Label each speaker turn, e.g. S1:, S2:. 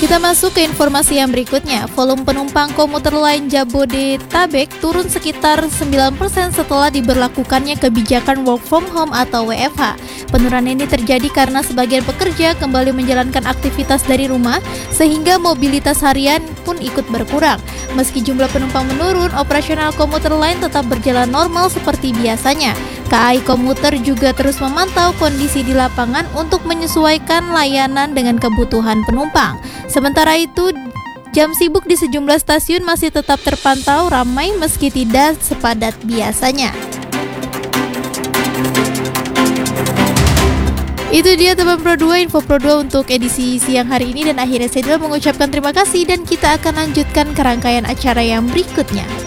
S1: Kita masuk ke informasi yang berikutnya. Volume penumpang komuter lain Jabodetabek turun sekitar 9% setelah diberlakukannya kebijakan work from home atau WFH. Penurunan ini terjadi karena sebagian pekerja kembali menjalankan aktivitas dari rumah, sehingga mobilitas harian pun ikut berkurang. Meski jumlah penumpang menurun, operasional komuter lain tetap berjalan normal seperti biasanya. KAI Komuter juga terus memantau kondisi di lapangan untuk menyesuaikan layanan dengan kebutuhan penumpang. Sementara itu, jam sibuk di sejumlah stasiun masih tetap terpantau ramai meski tidak sepadat biasanya. Itu dia teman Pro 2, info Pro 2 untuk edisi siang hari ini, dan akhirnya saya mengucapkan terima kasih dan kita akan lanjutkan ke rangkaian acara yang berikutnya.